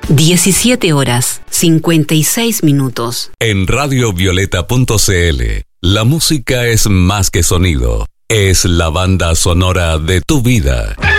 17 horas, 56 minutos. En radiovioleta.cl, la música es más que sonido, es la banda sonora de tu vida.